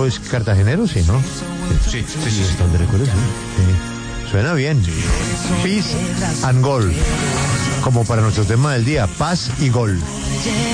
tipo es cartagenero, sí, ¿no? Sí, Hasta donde recuerdo, sí. Sí. Suena bien. Peace and Gold. Como para nuestro tema del día, paz y gol.